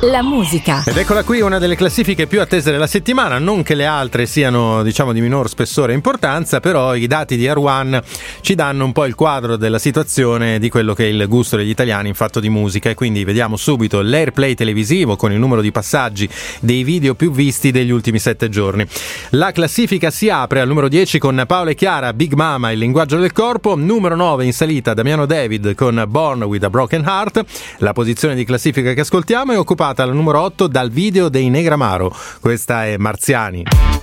la musica. Ed eccola qui, una delle classifiche più attese della settimana, non che le altre siano diciamo di minor spessore e importanza, però i dati di R1 ci danno un po' il quadro della situazione di quello che è il gusto degli italiani in fatto di musica, e quindi vediamo subito l'airplay televisivo con il numero di passaggi dei video più visti degli ultimi 7 giorni. La classifica si apre al numero 10 con Paola e Chiara, Big Mama, il linguaggio del corpo. Numero 9 in salita Damiano David con Born with a Broken Heart. La posizione di classifica che ascoltiamo è occupata al numero 8 dal video dei Negramaro. Questa è Marziani.